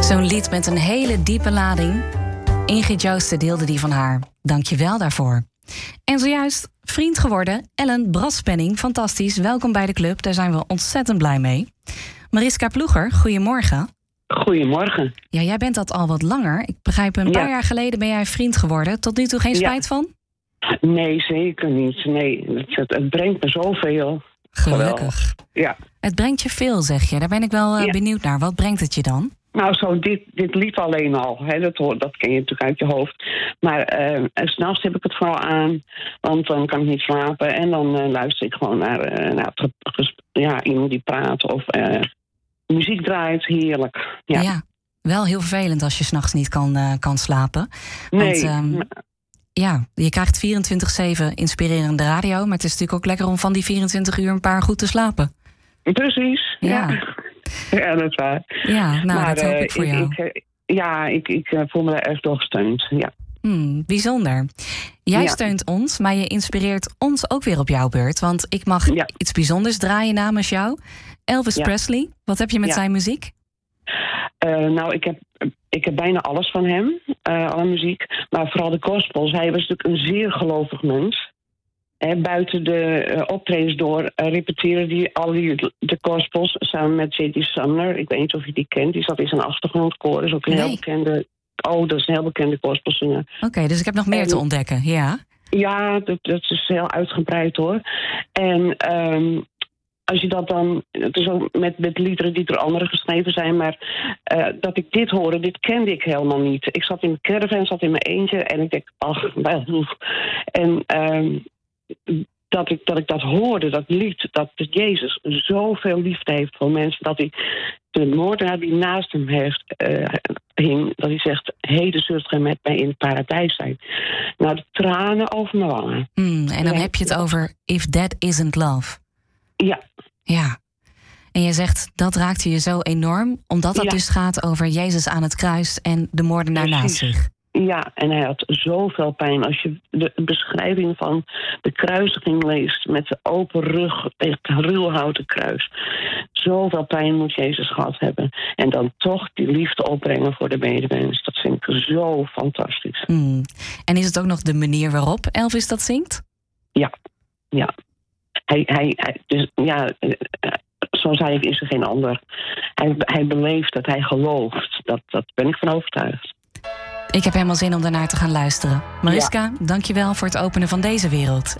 Zo'n lied met een hele diepe lading. Ingrid Joosten deelde die van haar. Dank je wel daarvoor. En zojuist vriend geworden, Ellen Braspenning. Fantastisch, welkom bij de club. Daar zijn we ontzettend blij mee. Mariska Ploeger, goedemorgen. Goedemorgen. Ja, jij bent dat al wat langer. Ik begrijp, een paar jaar geleden ben jij vriend geworden. Tot nu toe geen spijt van? Nee, zeker niet. Nee, het brengt me zoveel. Gelukkig. Ja. Het brengt je veel, zeg je. Daar ben ik wel benieuwd naar. Wat brengt het je dan? Nou, zo dit lied alleen al. Hè, dat ken je natuurlijk uit je hoofd. Maar 's nachts heb ik het vooral aan. Want dan kan ik niet slapen. En dan luister ik gewoon naar iemand die praat. Of muziek draait. Heerlijk. Ja, wel heel vervelend als je 's nachts niet kan slapen. Nee. Want je krijgt 24/7 inspirerende radio. Maar het is natuurlijk ook lekker om van die 24 uur een paar goed te slapen. Precies, ja. Ja, dat is waar. Ja, nou, dat hoop ik voor jou. Ik voel me daar erg door gesteund, ja. Bijzonder. Jij steunt ons, maar je inspireert ons ook weer op jouw beurt. Want ik mag iets bijzonders draaien namens jou. Elvis Presley, wat heb je met zijn muziek? Nou, ik heb bijna alles van hem, alle muziek. Maar vooral de gospels. Hij was natuurlijk een zeer gelovig mens. Buiten de optredens door repeteren de gospels samen met J.D. Sumner. Ik weet niet of je die kent. Die zat in zijn achtergrondkoor. Dat is ook een heel bekende. Oh, dat is een heel bekende gospelzanger. Oké, dus ik heb nog meer te ontdekken, ja. Ja, dat is heel uitgebreid hoor. En als je dat dan, het is ook met liederen die door anderen geschreven zijn, maar dat ik dit hoorde, dit kende ik helemaal niet. Ik zat in mijn caravan, zat in mijn eentje en ik denk, en dat ik dat hoorde, dat lied, dat Jezus zoveel liefde heeft voor mensen, dat hij de moordenaar die naast hem hing, dat hij zegt, heden zult gij met mij in het paradijs zijn. Nou, de tranen over mijn wangen. En dan heb je het over If That Isn't Love. Ja. En je zegt, dat raakte je zo enorm, omdat dat dus gaat over Jezus aan het kruis en de moordenaar naast zich. Ja, en hij had zoveel pijn. Als je de beschrijving van de kruisiging leest met de open rug, echt ruwhouten kruis. Zoveel pijn moet Jezus gehad hebben. En dan toch die liefde opbrengen voor de medemens. Dat vind ik zo fantastisch. En is het ook nog de manier waarop Elvis dat zingt? Ja. Zoals hij is er geen ander. Hij beleeft dat, hij gelooft. Dat ben ik van overtuigd. Ik heb helemaal zin om daarnaar te gaan luisteren. Mariska, dankjewel voor het openen van deze wereld.